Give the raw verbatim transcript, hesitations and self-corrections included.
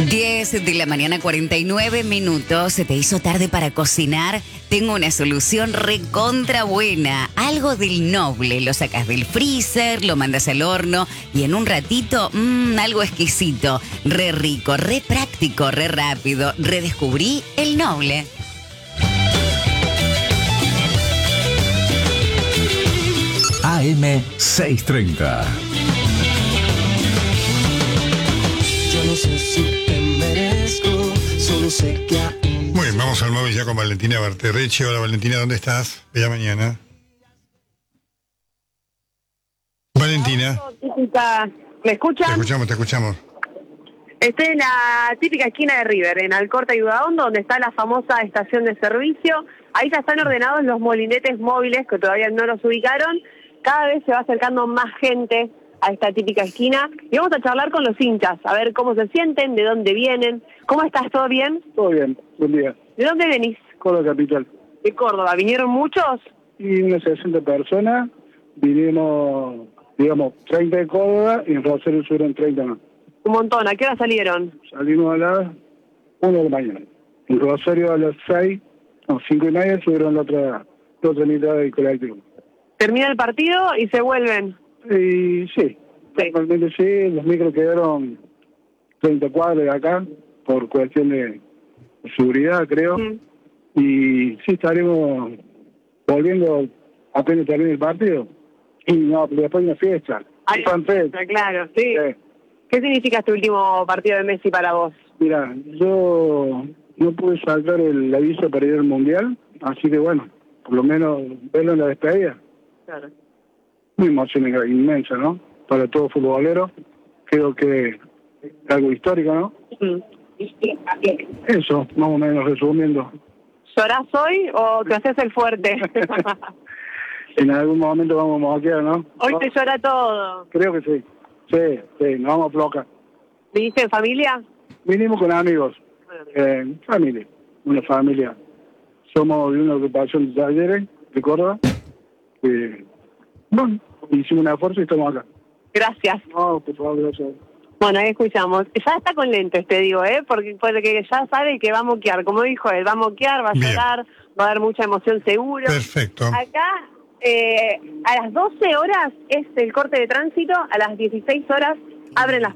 diez de la mañana, cuarenta y nueve minutos. ¿Se te hizo tarde para cocinar? Tengo una solución recontra buena. Algo del Noble. Lo sacas del freezer, lo mandas al horno y en un ratito, mmm, algo exquisito. Re rico, re práctico, re rápido. Redescubrí el Noble. A M seiscientos treinta. Yo no sé si te merezco, solo sé que hay... Muy bien, vamos al móvil ya con Valentina Barterrecci. Hola Valentina, ¿dónde estás? Bella mañana. Valentina. ¿Me escuchan? Te escuchamos, te escuchamos. Estoy en la típica esquina de River, en Alcorta y Udaondo, donde está la famosa estación de servicio. Ahí ya están ordenados los molinetes móviles, que todavía no los ubicaron. Cada vez se va acercando más gente a esta típica esquina. Y vamos a charlar con los hinchas, a ver cómo se sienten, de dónde vienen. ¿Cómo estás? ¿Todo bien? Todo bien, buen día. ¿De dónde venís? Córdoba capital. De Córdoba. ¿Vinieron muchos? Y unas sesenta personas, vinimos, digamos, treinta de Córdoba y en Rosario subieron treinta más. Un montón. ¿A qué hora salieron? Salimos a las una de la mañana. En Rosario a las seis, no, cinco y media subieron la otra, la otra mitad del colectivo. Termina el partido y se vuelven. Y sí, Sí. normalmente sí, los micros quedaron treinta cuadras de acá, por cuestión de seguridad, creo. Mm. Y sí, estaremos volviendo apenas termine el partido. Y no, pero después hay una fiesta. Ay, Fan fest. claro, sí. Sí. ¿Qué significa este último partido de Messi para vos? Mira, yo no pude saltar el aviso para ir al Mundial, así que bueno, por lo menos verlo en la despedida. Claro. Muy emoción inmensa, ¿no? Para todo futbolero. Creo que es algo histórico, ¿no? Mm. Eso, más o menos resumiendo. ¿Llorás hoy o te haces el fuerte? En algún momento vamos a moquear, ¿no? Hoy ¿No? te llora todo. Creo que sí. Sí, sí, nos vamos a floja. ¿Viniste en familia? Vinimos con amigos, Bueno, eh, familia, una familia. Somos de una agrupación de talleres de Córdoba. Eh, bueno, hicimos un esfuerzo y estamos acá. gracias. No, por favor, gracias. Bueno, ahí escuchamos. Ya está con lentes, te digo, ¿eh? Porque, porque ya sabe que va a moquear. Como dijo él, va a moquear, va a Bien. llorar, va a dar mucha emoción seguro. Perfecto. Acá, eh, a las doce horas es el corte de tránsito, a las dieciséis horas abren las